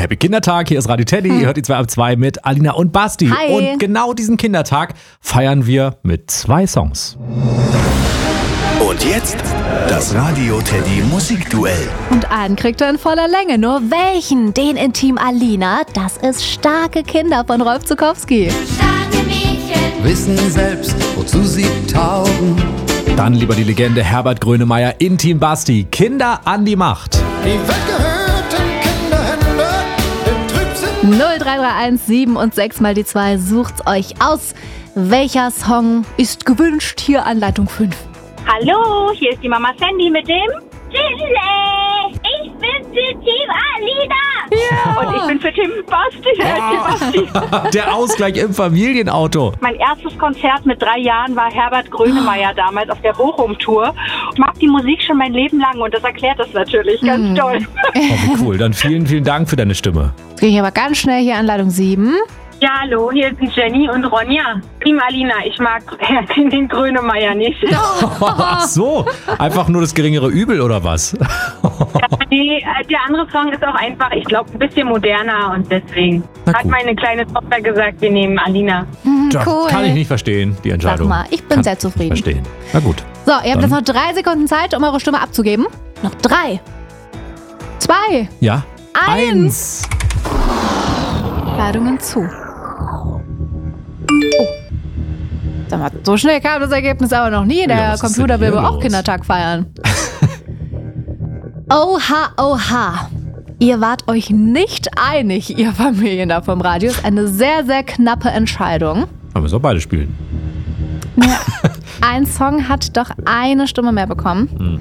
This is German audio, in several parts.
Happy Kindertag, hier ist Radio Teddy, ihr hört die 2 ab 2 mit Alina und Basti. Hi. Und genau diesen Kindertag feiern wir mit 2 Songs. Und jetzt das Radio Teddy Musikduell. Und einen kriegt er in voller Länge. Nur welchen? Den in Team Alina. Das ist Starke Kinder von Rolf Zuckowski. Starke Mädchen wissen selbst, wozu sie taugen. Dann lieber die Legende Herbert Grönemeyer in Team Basti. Kinder an die Macht. Die weggehörten Kinderhände im Trübsinn. 0331 7 und 6 mal die 2. Sucht's euch aus. Welcher Song ist gewünscht? Hier Anleitung 5. Hallo, hier ist die Mama Sandy mit dem Chile. Ich bin für Team Alina. Ja. Und ich bin für Team Basti. Der Ausgleich im Familienauto. Mein erstes Konzert mit 3 Jahren war Herbert Grönemeyer damals auf der Bochum-Tour. Ich mag die Musik schon mein Leben lang und das erklärt das natürlich ganz toll. Oh, wie cool. Dann vielen Dank für deine Stimme. Jetzt gehe ich aber ganz schnell hier Anleitung 7. Ja, hallo, hier sind Jenny und Ronja. Team Alina, ich mag den Grönemeyer nicht. Ach so, einfach nur das geringere Übel oder was? Nee, der andere Song ist auch einfach, ich glaube, ein bisschen moderner und deswegen hat meine kleine Tochter gesagt, wir nehmen Alina. Das Cool. kann ich nicht verstehen, die Entscheidung. Sag mal, ich bin sehr zufrieden. Verstehen. Na gut. So, ihr habt jetzt noch 3 Sekunden Zeit, um eure Stimme abzugeben. Noch 3, 2, Ja. 1. Ladungen zu. Oh. Sag mal, so schnell kam das Ergebnis aber noch nie. Der Ja, was ist Computer denn will hier wohl auch los? Kindertag feiern. Oha, oha. Ihr wart euch nicht einig, ihr Familien da vom Radio. Ist eine sehr, sehr knappe Entscheidung. Aber wir sollen beide spielen. Ja, ein Song hat doch eine Stimme mehr bekommen.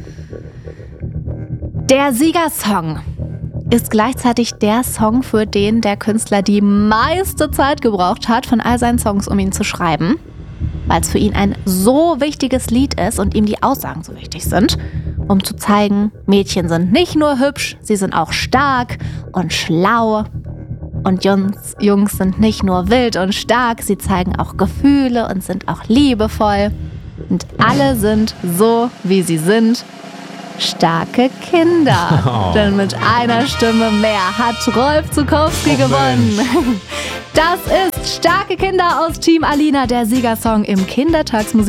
Der Siegersong ist gleichzeitig der Song, für den der Künstler die meiste Zeit gebraucht hat von all seinen Songs, um ihn zu schreiben. Weil es für ihn ein so wichtiges Lied ist und ihm die Aussagen so wichtig sind, um zu zeigen, Mädchen sind nicht nur hübsch, sie sind auch stark und schlau. Und Jungs sind nicht nur wild und stark, sie zeigen auch Gefühle und sind auch liebevoll. Und alle sind so, wie sie sind. Starke Kinder. Oh. Denn mit einer Stimme mehr hat Rolf Zuckowski gewonnen. Das ist Starke Kinder aus Team Alina, der Siegersong im Kindertagsmusik.